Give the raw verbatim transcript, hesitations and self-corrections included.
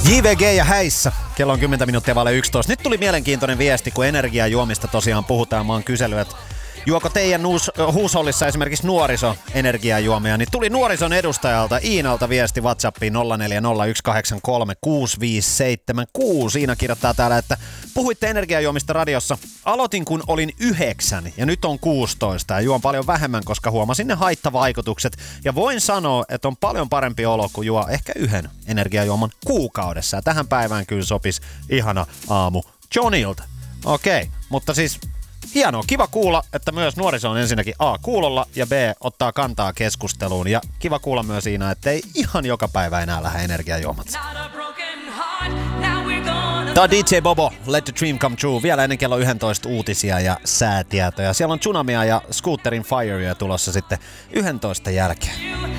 J V G ja häissä. Kello on kymmenen minuuttia vaille yksitoista. Nyt tuli mielenkiintoinen viesti, kun energiajuomista tosiaan puhutaan. Mä oon kysellyt, että juoko teidän nuus, huushollissa esimerkiksi nuoriso energiajuomia, niin tuli nuorison edustajalta Iinalta viesti WhatsAppiin nolla neljä nolla yksi kahdeksan kolme kuusi viisi seitsemän kuusi. Iina kirjoittaa täällä, että puhuitte energiajuomista radiossa. Aloitin kun olin yhdeksän ja nyt on kuusitoista ja juon paljon vähemmän, koska huomasin ne haittavaikutukset. Ja voin sanoa, että on paljon parempi olo, kun juo ehkä yhden energiajuoman kuukaudessa. Ja tähän päivään kyllä sopisi ihana aamu Johnilta. Okei, okay, mutta siis hienoa, kiva kuulla, että myös nuoriso on ensinnäkin A kuulolla ja B ottaa kantaa keskusteluun. Ja kiva kuulla myös siinä, että ei ihan joka päivä enää lähde energiajuomat. Tää on D J Bobo, Let the Dream Come True. Vielä ennen kello yksitoista uutisia ja säätietoja. Siellä on Tsunamia ja Scooterin Firea tulossa sitten yksitoista jälkeen.